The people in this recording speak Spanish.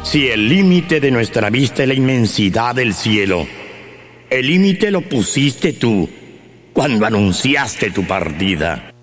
Si el límite de nuestra vista es la inmensidad del cielo, el límite lo pusiste tú cuando anunciaste tu partida.